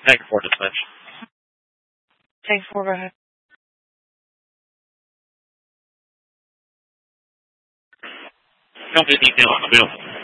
Thank you for dispatch. Thanks for go ahead. Complete detail on the bill.